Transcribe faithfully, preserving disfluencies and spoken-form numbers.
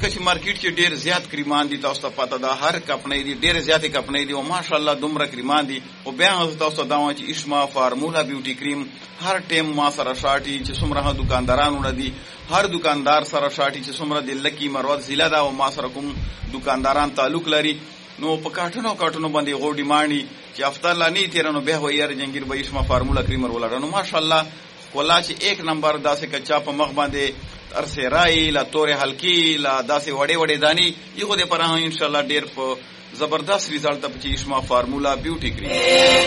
ځکه چې مارکیټ کې ډېر زیات کریمان دي، تاسو ته پته ده، هر کپنۍ دي، ډېر زیاتې کپنۍ دي او ماشاءالله دومره کریمان دي. خو بیا هم تاسو ته دا وایم چې اشما فارمولا بیوټي کریم هر ټیم ما سره شاټي چې څومره دکاندارانو دي، هر دکاندار سره شاټي چې څومره د لکی مروت ضلع ده او ما سره کوم دکانداران تعلق لري، نو په کاټونو کاټونو باندې غوډي مانی چې هفته لا نه تیرنو به وایي جنگیر به اشما فارمولا کریمر ولر. نو ماشاءالله کولا چې ایک نمبر داسې کچا په مخ باندې ارسه رای لا تورې هلکی لا داسې وړې وړې دانی یو د پراه ان شاء الله ډیر په زبردست ریزلټ په اشما فارمولا بیوټي کریم.